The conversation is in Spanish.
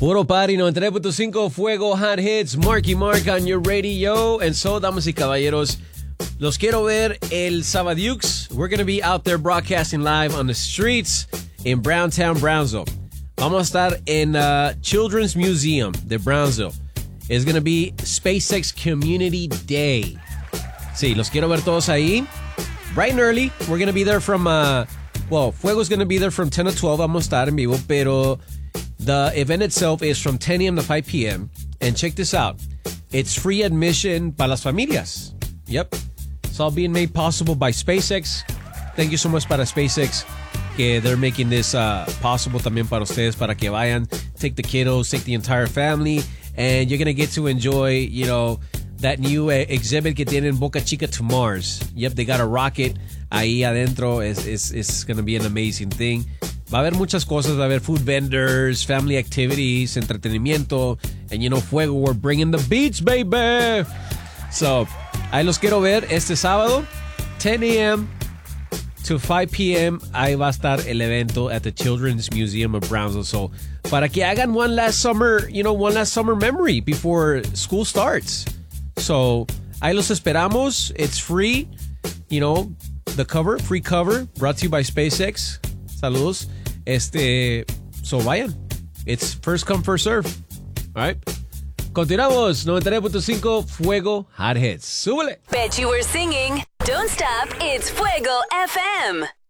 Puro Party 93.5 Fuego Hot Hits, Marky Mark on your radio. And so, damas y caballeros, los quiero ver el Sabadiux. We're going to be out there broadcasting live on the streets in Browntown, Brownsville. Vamos a estar en Children's Museum de Brownsville. It's going to be SpaceX Community Day. Sí, los quiero ver todos ahí. Bright and early. We're going to be there from, Fuego's going to be there from 10 to 12. Vamos a estar en vivo, pero the event itself is from 10 a.m. to 5 p.m. And check this out. It's free admission para las familias. Yep. It's all being made possible by SpaceX. Thank you so much para SpaceX. Que they're making this possible también para ustedes, para que vayan, take the kiddos, take the entire family, and you're going to get to enjoy, that new exhibit que tienen Boca Chica to Mars. Yep, they got a rocket ahí adentro. It's going to be an amazing thing. Va a haber muchas cosas. Va a haber food vendors, family activities, entretenimiento. And Fuego, we're bringing the beats, baby. So, ahí los quiero ver este sábado, 10 a.m. to 5 p.m. Ahí va a estar el evento at the Children's Museum of Brownsville. So, para que hagan one last summer memory before school starts. So, ahí los esperamos. It's free. The cover, free cover, brought to you by SpaceX. Saludos. So vayan. It's first come, first serve. All right. Continuamos. 93.5 Fuego Hot Hits. Súbele. Bet you were singing. Don't stop. It's Fuego FM.